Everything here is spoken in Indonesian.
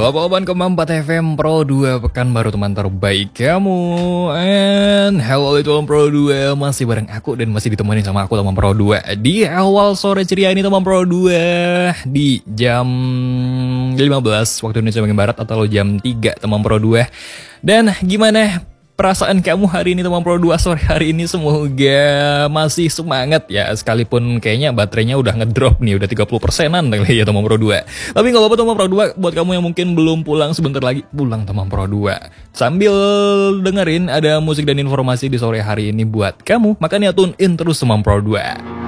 88,4 FM Pro 2 pekan baru teman terbaik kamu. And hello teman Pro 2, masih bareng aku dan masih ditemani sama aku teman Pro 2 di awal sore ceria ini teman Pro 2 di jam 15 waktu Indonesia bagian Barat atau jam 3 teman Pro 2. Dan gimana perasaan kamu hari ini teman Pro 2 sore hari ini? Semoga masih semangat ya, sekalipun kayaknya baterainya udah ngedrop nih, udah 30%-an ya teman Pro 2. Tapi gak apa-apa teman Pro 2, buat kamu yang mungkin belum pulang, sebentar lagi pulang teman Pro 2. Sambil dengerin ada musik dan informasi di sore hari ini buat kamu, makanya tune in terus teman Pro 2.